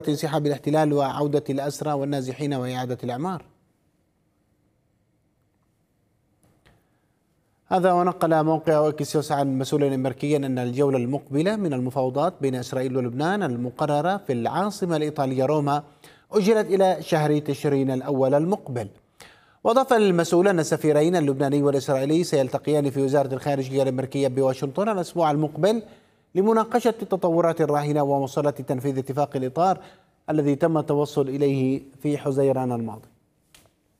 انسحاب الاحتلال وعودة الأسرى والنازحين وإعادة الإعمار. هذا ونقل موقع أكسيوس عن مسؤول أمريكي أن الجولة المقبلة من المفاوضات بين إسرائيل ولبنان المقررة في العاصمة الإيطالية روما أجلت إلى شهر تشرين الأول المقبل. وأضاف المسؤول أن السفيرين اللبناني والإسرائيلي سيلتقيان في وزارة الخارجية الأمريكية بواشنطن الأسبوع المقبل لمناقشة التطورات الراهنة ومواصلة تنفيذ اتفاق الإطار الذي تم التوصل إليه في حزيران الماضي.